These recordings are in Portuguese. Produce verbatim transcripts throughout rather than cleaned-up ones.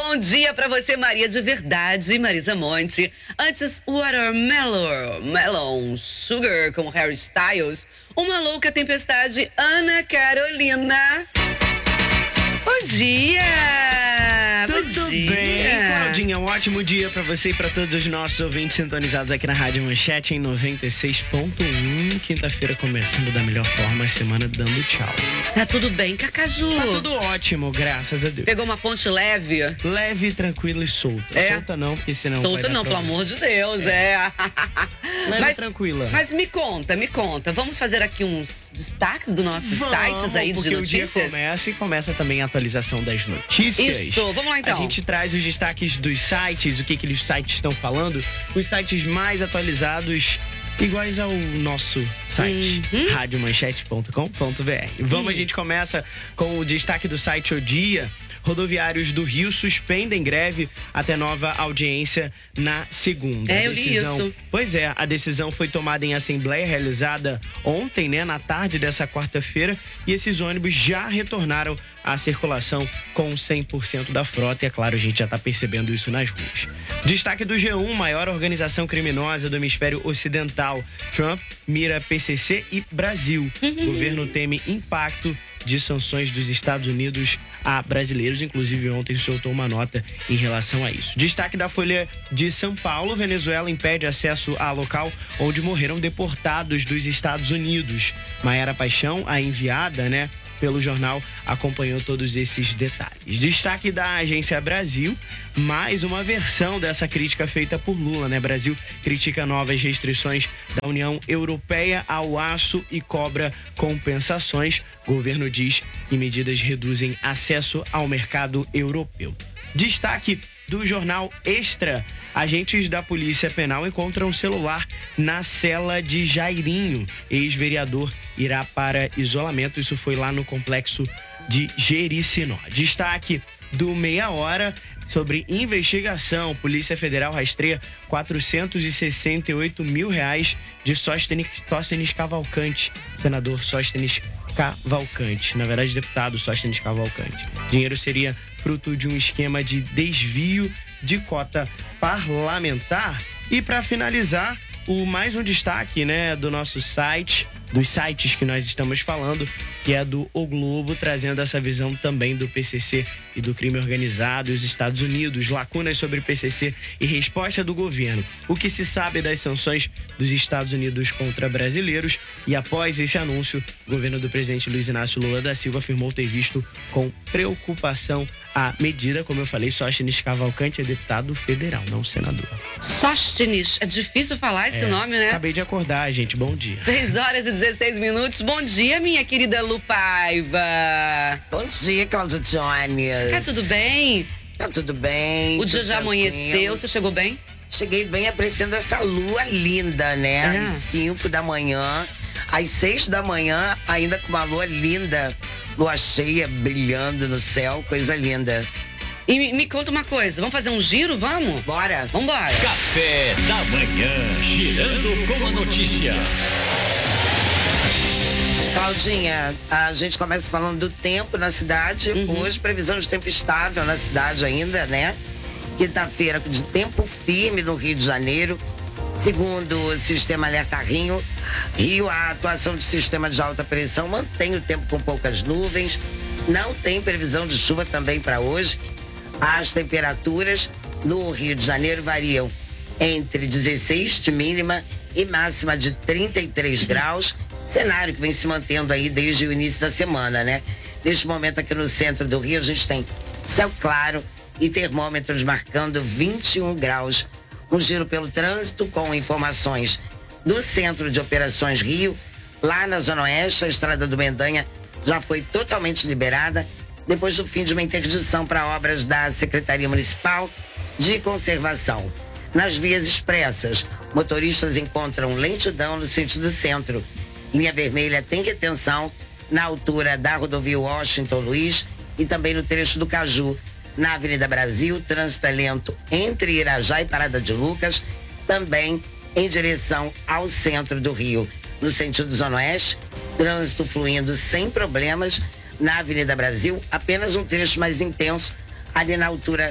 Bom dia pra você, Maria de Verdade, Marisa Monte. Antes, Watermelon, Melon Sugar com Harry Styles. Uma louca tempestade, Ana Carolina. Bom dia! Tudo Bom dia. bem, Claudinha? Um ótimo dia pra você e pra todos os nossos ouvintes sintonizados aqui na Rádio Manchete em noventa e seis ponto um. Quinta-feira começando da melhor forma, a semana dando tchau. Tá tudo bem, Cacaju? Tá tudo ótimo, graças a Deus. Pegou uma ponte leve? Leve, tranquila e solta. É? Solta não, porque senão Solta vai dar não, pelo problema. amor de Deus, é. é. Leve, mas, tranquila. Mas me conta, me conta. Vamos fazer aqui uns destaques dos nossos Vamos, sites aí de porque notícias? o dia começa e começa também a atualização das notícias. Isso, vamos lá então. A gente traz os destaques dos sites, o que, que os sites estão falando, os sites mais atualizados, iguais ao nosso site, uhum. rádio manchete ponto com ponto br. Vamos, uhum. a gente começa com o destaque do site O Dia. Rodoviários do Rio suspendem greve até nova audiência na segunda. É, eu li isso. Pois é, a decisão foi tomada em assembleia realizada ontem, né, na tarde dessa quarta-feira, e esses ônibus já retornaram à circulação com cem por cento da frota, e é claro, a gente já está percebendo isso nas ruas. Destaque do G um, maior organização criminosa do hemisfério ocidental. Trump mira P C C e Brasil. O governo teme impacto de sanções dos Estados Unidos a brasileiros, inclusive ontem soltou uma nota em relação a isso. Destaque da Folha de São Paulo: Venezuela impede acesso a local onde morreram deportados dos Estados Unidos. Maiara Paixão, a enviada, né, pelo jornal, acompanhou todos esses detalhes. Destaque da Agência Brasil, mais uma versão dessa crítica feita por Lula, né? Brasil critica novas restrições da União Europeia ao aço e cobra compensações. Governo diz que medidas reduzem acesso ao mercado europeu. Destaque do jornal Extra: agentes da Polícia Penal encontram um celular na cela de Jairinho. Ex-vereador irá para isolamento. Isso foi lá no complexo de Jericinó. Destaque do Meia Hora sobre investigação: Polícia Federal rastreia quatrocentos e sessenta e oito mil reais de Sóstenes, Sóstenes Cavalcante. Senador Sóstenes Cavalcante, na verdade deputado Sóstenes Cavalcante. Dinheiro seria fruto de um esquema de desvio de cota parlamentar. E para finalizar, o mais um destaque, né, do nosso site, dos sites que nós estamos falando, que é do O Globo, trazendo essa visão também do P C C e do crime organizado e os Estados Unidos, lacunas sobre P C C e resposta do governo. O que se sabe das sanções dos Estados Unidos contra brasileiros? E após esse anúncio, o governo do presidente Luiz Inácio Lula da Silva afirmou ter visto com preocupação a medida. Como eu falei, Sóstenes Cavalcante é deputado federal, não senador. Sóstenes, é difícil falar esse É, nome, né? Acabei de acordar, gente, bom dia. dez horas e dezesseis minutos. Bom dia, minha querida Lu Paiva. Bom dia, Cláudia Jones. Tá tudo bem? Tá tudo bem. O dia tudo já tranquilo. amanheceu, você chegou bem? Cheguei bem apreciando essa lua linda, né? Ah. Às cinco da manhã, às seis da manhã, ainda com uma lua linda. Lua cheia, brilhando no céu, coisa linda. E me, me conta uma coisa, vamos fazer um giro, vamos? Bora? Vambora. Café da manhã, girando com a notícia. Claudinha, a gente começa falando do tempo na cidade. Uhum. Hoje, previsão de tempo estável na cidade ainda, né? Quinta-feira, de tempo firme no Rio de Janeiro. Segundo o sistema Alerta Rio, Rio, a atuação do sistema de alta pressão mantém o tempo com poucas nuvens. Não tem previsão de chuva também para hoje. As temperaturas no Rio de Janeiro variam entre dezesseis de mínima e máxima de trinta e três graus. Cenário que vem se mantendo aí desde o início da semana, né? Neste momento aqui no centro do Rio, a gente tem céu claro e termômetros marcando vinte e um graus. Um giro pelo trânsito com informações do Centro de Operações Rio. Lá na Zona Oeste, a Estrada do Mendanha já foi totalmente liberada depois do fim de uma interdição para obras da Secretaria Municipal de Conservação. Nas vias expressas, motoristas encontram lentidão no sentido centro. Linha vermelha tem retenção na altura da rodovia Washington Luiz e também no trecho do Caju. Na Avenida Brasil, trânsito é lento entre Irajá e Parada de Lucas, também em direção ao centro do Rio. No sentido Zona Oeste, trânsito fluindo sem problemas. Na Avenida Brasil, apenas um trecho mais intenso ali na altura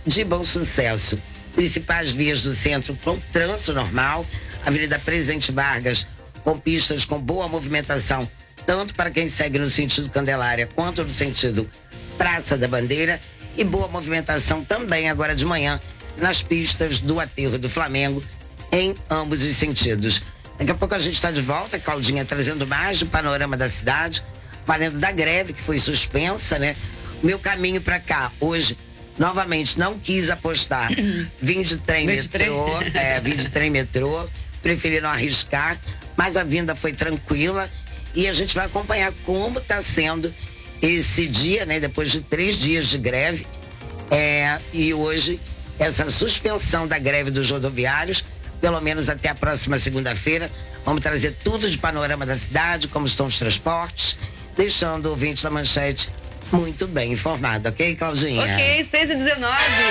de Bom Sucesso. Principais vias do centro com trânsito normal, Avenida Presidente Vargas, com pistas com boa movimentação, tanto para quem segue no sentido Candelária quanto no sentido Praça da Bandeira, e boa movimentação também agora de manhã nas pistas do Aterro do Flamengo, em ambos os sentidos. Daqui a pouco a gente está de volta, Claudinha, trazendo mais do panorama da cidade, falando da greve que foi suspensa, né? Meu caminho para cá, hoje, novamente, não quis apostar. Vim de trem Vim de metrô, trem. é, vim de trem metrô, preferi não arriscar, mas a vinda foi tranquila e a gente vai acompanhar como está sendo esse dia, né? Depois de três dias de greve, é, e hoje essa suspensão da greve dos rodoviários, pelo menos até a próxima segunda-feira. Vamos trazer tudo de panorama da cidade, como estão os transportes, deixando o ouvinte da Manchete muito bem informado, ok, Claudinha? Ok, seis e dezenove.